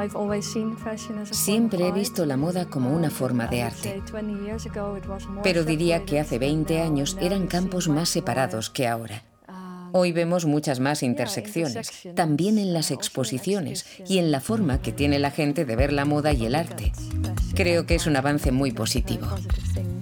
Siempre he visto la moda como una forma de arte, pero diría que hace 20 años eran campos más separados que ahora. Hoy vemos muchas más intersecciones, también en las exposiciones y en la forma que tiene la gente de ver la moda y el arte. Creo que es un avance muy positivo.